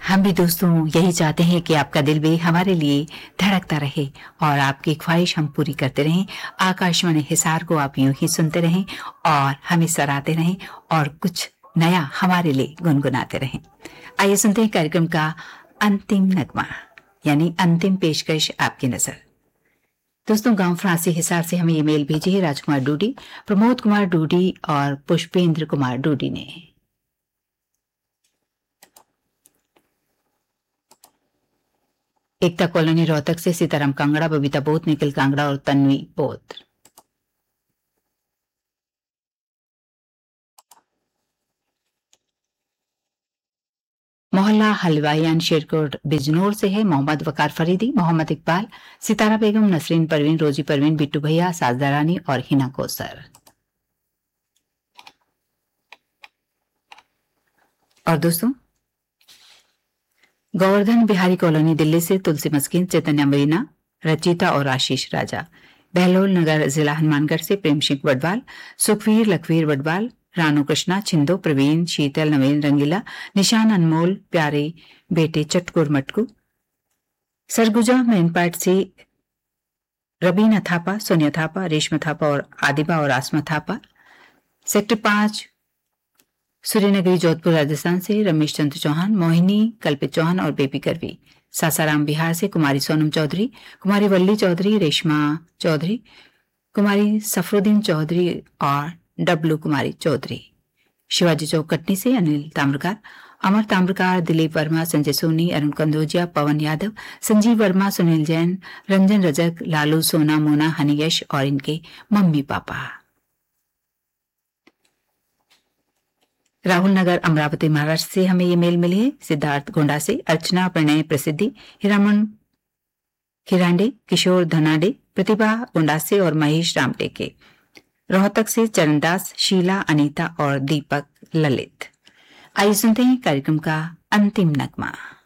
हम भी दोस्तों यही चाहते हैं कि आपका दिल भी हमारे लिए धड़कता रहे और आपकी ख्वाहिश हम पूरी करते रहें। आकाशवाणी हिसार को आप यूं ही सुनते रहें और हमें सराहते रहें और कुछ नया हमारे लिए गुनगुनाते रहें। आइए सुनते हैं कार्यक्रम का अंतिम नगमा, यानी अंतिम पेशकश आपकी नजर। दोस्तों, गांव फ्रांसी हिसार से हमें ईमेल भेजी है राजकुमार डूडी, प्रमोद कुमार डूडी और पुष्पेंद्र कुमार डूडी ने। एकता कॉलोनी रोहतक से सीताराम कांगड़ा, बबीता बोत, निखिल कांगड़ा और तन्वी बोत। मोहल्ला हलवाईयान शेरकोट बिजनौर से है मोहम्मद वकार फरीदी, मोहम्मद इकबाल, सितारा बेगम, नसरीन परवीन, रोजी परवीन, बिट्टू भैया, साजदा रानी और हिना कौसर। और दोस्तों, गोवर्धन बिहारी कॉलोनी दिल्ली से तुलसी मस्किन, चैतन्य मरीना, रचिता और आशीष राजा। बहलोल नगर जिला हनुमानगढ़ से प्रेम सिंह वडवाल, सुखवीर लखवीर वडवाल, रानू कृष्णा, छिंदो, प्रवीण, शीतल, नवीन रंगीला, निशान, अनमोल, प्यारे बेटे चटकुर मटकू। सरगुजा मैनपाट से रबीना थापा, सोनिया थापा, रेशमा थापा और आदिबा और आसमा थापा। सेक्टर 5 सूर्यनगरी जोधपुर राजस्थान से रमेश चंद्र चौहान, मोहिनी, कल्पित चौहान और बेबी करवी। सासाराम बिहार से कुमारी सोनम चौधरी, कुमारी वल्ली चौधरी, रेशमा चौधरी, कुमारी सफरुद्दीन चौधरी और डब्लू कुमारी चौधरी। शिवाजी चौक कटनी से अनिल ताम्रकार, अमर ताम्रकार, दिलीप वर्मा, संजय सोनी, अरुण कंदोजिया, पवन यादव, संजीव वर्मा, सुनील जैन, रंजन रजक, लालू, सोना, मोना, हनीयश और इनके मम्मी पापा। राहुल नगर अमरावती महाराष्ट्र से हमें ये मेल मिली है सिद्धार्थ गोंडा से, अर्चना, प्रणय प्रसिद्धि, हिरामन हिरांडे, किशोर धनाडे, प्रतिभा गोंडा से और महेश रामटे के। रोहतक से चरणदास, शीला, अनीता और दीपक ललित। आइए सुनते हैं कार्यक्रम का अंतिम नगमा।